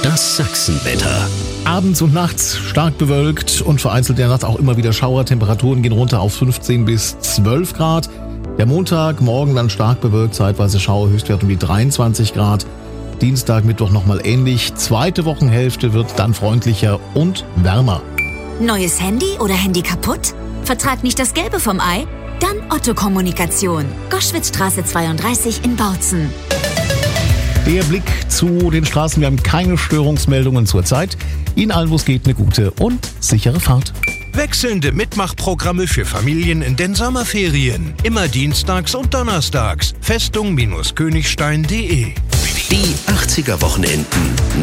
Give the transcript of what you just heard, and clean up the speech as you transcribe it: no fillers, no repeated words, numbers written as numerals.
Das Sachsenwetter. Abends und nachts stark bewölkt und vereinzelt in der Nacht auch immer wieder Schauer. Temperaturen gehen runter auf 15 bis 12 Grad. Der Montag, morgen dann stark bewölkt, zeitweise Schauer, Höchstwert um die 23 Grad. Dienstag, Mittwoch nochmal ähnlich. Zweite Wochenhälfte wird dann freundlicher und wärmer. Neues Handy oder Handy kaputt? Vertrag nicht das Gelbe vom Ei? Dann Otto Kommunikation. Goschwitzstraße 32 in Bautzen. Der Blick zu den Straßen. Wir haben keine Störungsmeldungen zurzeit. Ihnen allen, wo es geht, eine gute und sichere Fahrt. Wechselnde Mitmachprogramme für Familien in den Sommerferien. Immer dienstags und donnerstags. Festung-Königstein.de. Die 80er Wochenenden.